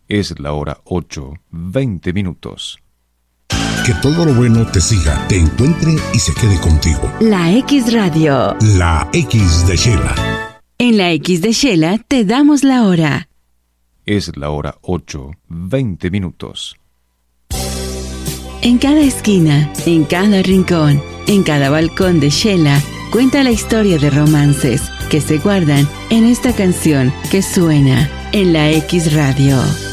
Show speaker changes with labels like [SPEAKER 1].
[SPEAKER 1] Es la hora 8:20.
[SPEAKER 2] Que todo lo bueno te siga, te encuentre y se quede contigo.
[SPEAKER 3] La X Radio.
[SPEAKER 2] La X de Shela.
[SPEAKER 3] En la X de Shela te damos la hora.
[SPEAKER 1] Es la hora 8:20.
[SPEAKER 3] En cada esquina, en cada rincón, en cada balcón de Shela, cuenta la historia de romances que se guardan en esta canción que suena en la X Radio.